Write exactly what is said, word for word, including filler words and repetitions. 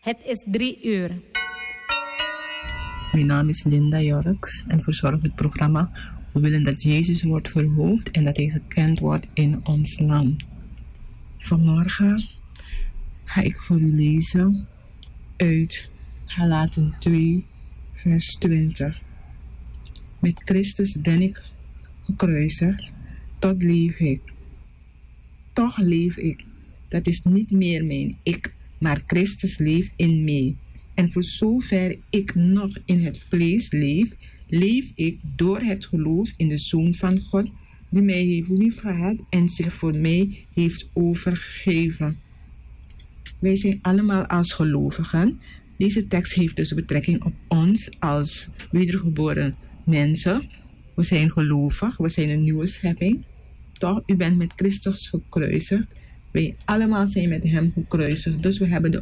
Het is drie uur. Mijn naam is Linda Jorks en verzorg het programma. We willen dat Jezus wordt verhoogd en dat hij gekend wordt in ons land. Vanmorgen ga ik voor u lezen uit Galaten twee, vers twintig. Met Christus ben ik gekruisigd, tot leef ik. Toch leef ik. Dat is niet meer mijn ik, maar Christus leeft in mij. En voor zover ik nog in het vlees leef, leef ik door het geloof in de Zoon van God, die mij heeft liefgehad en zich voor mij heeft overgegeven. Wij zijn allemaal als gelovigen. Deze tekst heeft dus betrekking op ons als wedergeboren mensen. We zijn gelovig, we zijn een nieuwe schepping. Toch, u bent met Christus gekruisigd. Wij allemaal zijn met hem gekruisigd. Dus we hebben de